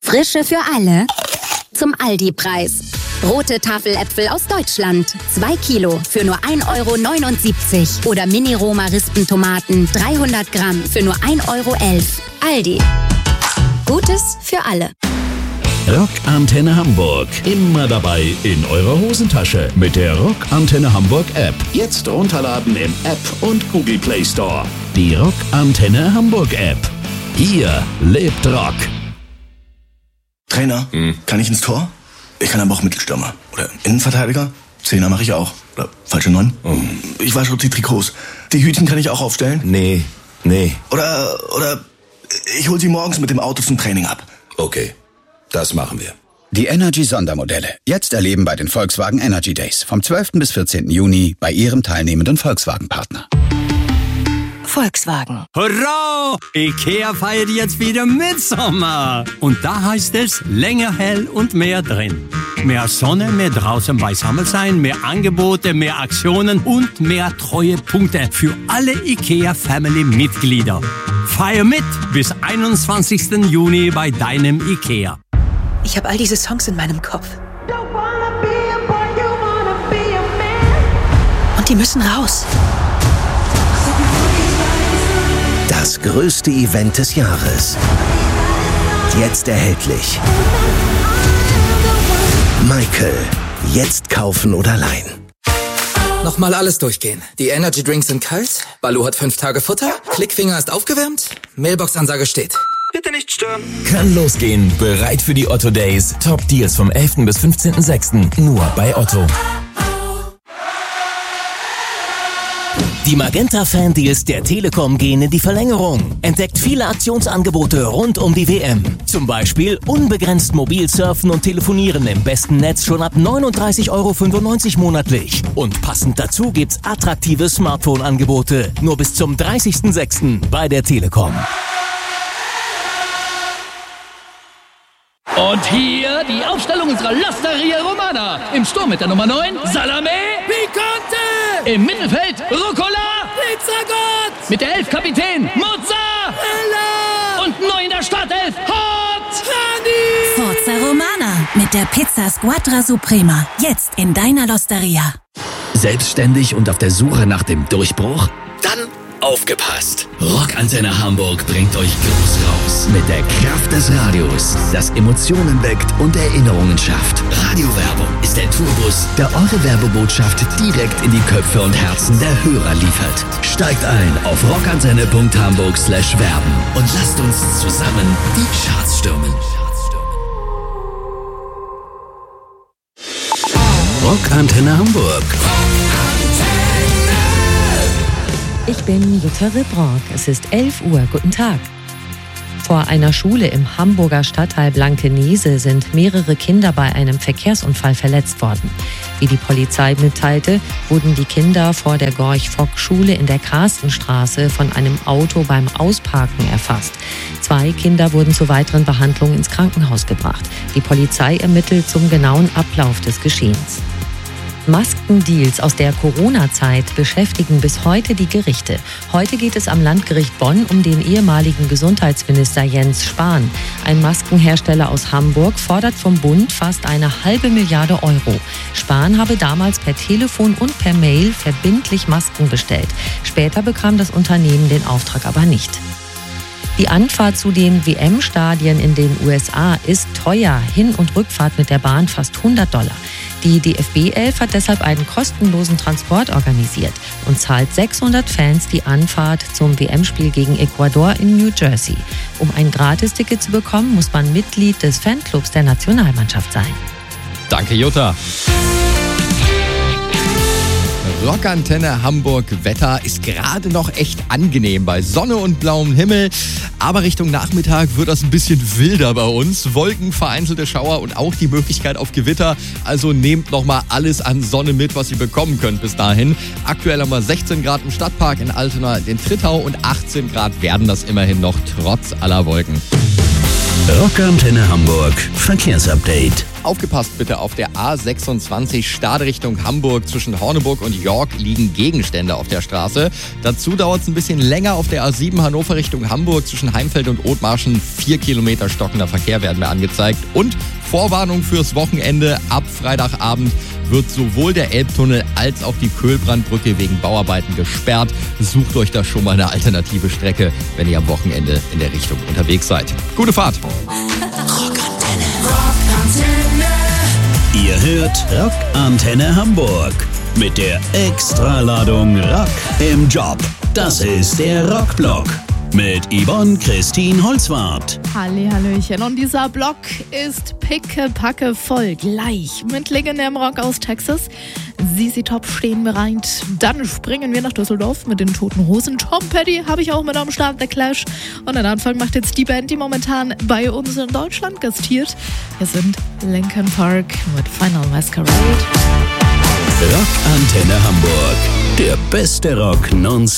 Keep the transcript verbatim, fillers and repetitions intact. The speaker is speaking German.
Frische für alle. Zum Aldi-Preis. Rote Tafeläpfel aus Deutschland. zwei Kilo für nur ein Euro neunundsiebzig. Oder Mini-Roma-Rispentomaten dreihundert Gramm für nur ein Euro elf. Aldi. Gutes für alle. Rockantenne Hamburg. Immer dabei in eurer Hosentasche mit der Rockantenne Hamburg App. Jetzt runterladen im App und Google Play Store. Die Rockantenne Hamburg App. Hier lebt Rock. Trainer, hm. kann ich ins Tor? Ich kann aber auch Mittelstürmer. Oder Innenverteidiger? Zehner mache ich auch. Oder falsche Neun? Oh. Ich wasche die Trikots. Die Hütchen kann ich auch aufstellen? Nee, nee. Oder, oder ich hol sie morgens mit dem Auto zum Training ab. Okay, das machen wir. Die Energy-Sondermodelle. Jetzt erleben bei den Volkswagen Energy Days. Vom zwölften bis vierzehnten Juni bei Ihrem teilnehmenden Volkswagen-Partner. Volkswagen. Hurra! IKEA feiert jetzt wieder Mitsommer. Und da heißt es länger hell und mehr drin. Mehr Sonne, mehr draußen beisammen sein, mehr Angebote, mehr Aktionen und mehr Treuepunkte für alle IKEA-Family-Mitglieder. Feier mit bis einundzwanzigsten Juni bei deinem IKEA. Ich habe all diese Songs in meinem Kopf. Und die müssen raus. Das größte Event des Jahres. Jetzt erhältlich. Michael. Jetzt kaufen oder leihen. Nochmal alles durchgehen. Die Energy Drinks sind kalt, Balu hat fünf Tage Futter, Klickfinger ist aufgewärmt, Mailbox-Ansage steht. Bitte nicht stören. Kann losgehen. Bereit für die Otto Days. Top Deals vom elften bis fünfzehnten sechsten Nur bei Otto. Die Magenta-Fan-Deals der Telekom gehen in die Verlängerung. Entdeckt viele Aktionsangebote rund um die W M. Zum Beispiel unbegrenzt mobil surfen und telefonieren im besten Netz schon ab neununddreißig Euro fünfundneunzig monatlich. Und passend dazu gibt's attraktive Smartphone-Angebote. Nur bis zum dreißigsten sechsten bei der Telekom. Und hier die Aufstellung unserer L'Osteria Romana. Im Sturm mit der Nummer neun, Salame Picante. Im Mittelfeld, Rucola Pizzagott. Mit der elf Kapitän, Mozzarella. Und neu in der Startelf, Hot Honey. Forza Romana mit der Pizza Squadra Suprema. Jetzt in deiner L'Osteria. Selbstständig und auf der Suche nach dem Durchbruch? Dann aufgepasst! Rockantenne Hamburg bringt euch groß raus mit der Kraft des Radios, das Emotionen weckt und Erinnerungen schafft. Radiowerbung ist der Tourbus, der eure Werbebotschaft direkt in die Köpfe und Herzen der Hörer liefert. Steigt ein auf rockantenne punkt hamburg slash werben und lasst uns zusammen die Charts stürmen. Rockantenne Hamburg. Ich bin Jutta Rebrock. Es ist elf Uhr. Guten Tag. Vor einer Schule im Hamburger Stadtteil Blankenese sind mehrere Kinder bei einem Verkehrsunfall verletzt worden. Wie die Polizei mitteilte, wurden die Kinder vor der Gorch-Fock-Schule in der Karstenstraße von einem Auto beim Ausparken erfasst. Zwei Kinder wurden zur weiteren Behandlung ins Krankenhaus gebracht. Die Polizei ermittelt zum genauen Ablauf des Geschehens. Maskendeals aus der Corona-Zeit beschäftigen bis heute die Gerichte. Heute geht es am Landgericht Bonn um den ehemaligen Gesundheitsminister Jens Spahn. Ein Maskenhersteller aus Hamburg fordert vom Bund fast eine halbe Milliarde Euro. Spahn habe damals per Telefon und per Mail verbindlich Masken bestellt. Später bekam das Unternehmen den Auftrag aber nicht. Die Anfahrt zu den W M-Stadien in den U S A ist teuer. Hin- und Rückfahrt mit der Bahn fast hundert Dollar. Die D F B elf hat deshalb einen kostenlosen Transport organisiert und zahlt sechshundert Fans die Anfahrt zum W M-Spiel gegen Ecuador in New Jersey. Um ein Gratisticket zu bekommen, muss man Mitglied des Fanclubs der Nationalmannschaft sein. Danke, Jutta. Rockantenne Hamburg Wetter ist gerade noch echt angenehm bei Sonne und blauem Himmel. Aber Richtung Nachmittag wird das ein bisschen wilder bei uns. Wolken, vereinzelte Schauer und auch die Möglichkeit auf Gewitter. Also nehmt nochmal alles an Sonne mit, was ihr bekommen könnt bis dahin. Aktuell haben wir sechzehn Grad im Stadtpark in Altona, in Trittau und achtzehn Grad werden das immerhin noch trotz aller Wolken. Rockantenne Hamburg Verkehrsupdate. Aufgepasst bitte, auf der A sechsundzwanzig Stade Richtung Hamburg zwischen Horneburg und York liegen Gegenstände auf der Straße. Dazu dauert es ein bisschen länger auf der A sieben Hannover Richtung Hamburg zwischen Heimfeld und Othmarschen. Vier Kilometer stockender Verkehr werden mir angezeigt. Und Vorwarnung fürs Wochenende: ab Freitagabend wird sowohl der Elbtunnel als auch die Köhlbrandbrücke wegen Bauarbeiten gesperrt. Sucht euch da schon mal eine alternative Strecke, wenn ihr am Wochenende in der Richtung unterwegs seid. Gute Fahrt! Rockantenne. Rockantenne. Ihr hört Rockantenne Hamburg mit der Extraladung Rock im Job. Das ist der Rockblock mit Yvonne Christine Holzwarth. Halli, hallöchen. Und dieser Block ist pickepacke voll. Gleich mit legendärem Rock aus Texas. Z Z Top stehen bereit. Dann springen wir nach Düsseldorf mit den Toten Hosen. Tom Petty habe ich auch mit am Start, The Clash. Und den Anfang macht jetzt die Band, die momentan bei uns in Deutschland gastiert. Wir sind Linkin Park mit Final Masquerade. Rockantenne Hamburg. Der beste Rock nonstop.